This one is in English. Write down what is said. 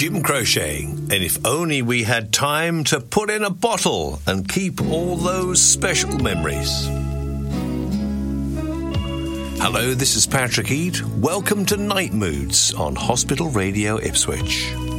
Jim crocheting, and if only we had time to put in a bottle and keep all those special memories. Hello, this is Patrick Eade. Welcome to Night Moods on Hospital Radio Ipswich.